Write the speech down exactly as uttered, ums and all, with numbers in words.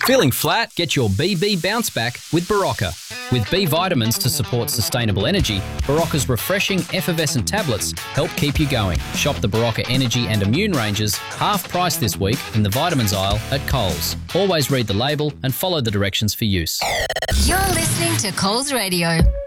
Feeling flat? Get your B B bounce back with Barocca. With B vitamins to support sustainable energy, Barocca's refreshing effervescent tablets help keep you going. Shop the Barocca Energy and Immune ranges half price this week in the vitamins aisle at Coles. Always read the label and follow the directions for use. You're listening to Coles Radio.